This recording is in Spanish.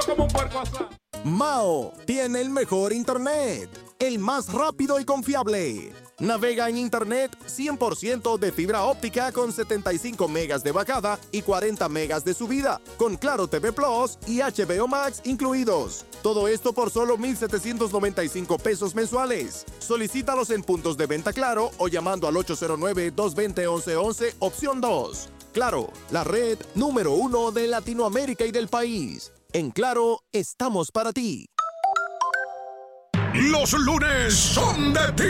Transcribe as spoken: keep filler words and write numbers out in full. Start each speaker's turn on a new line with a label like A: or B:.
A: como un puerco asado.
B: Mao tiene el mejor internet, el más rápido y confiable. Navega en internet cien por ciento de fibra óptica con setenta y cinco megas de bajada y cuarenta megas de subida, con Claro T V Plus y H B O Max incluidos. Todo esto por solo mil setecientos noventa y cinco pesos mensuales. Solicítalos en puntos de venta Claro o llamando al ocho cero nueve, dos dos cero, once once, opción dos. Claro, la red número uno de Latinoamérica y del país. En Claro, estamos para ti.
C: Los lunes son de ti.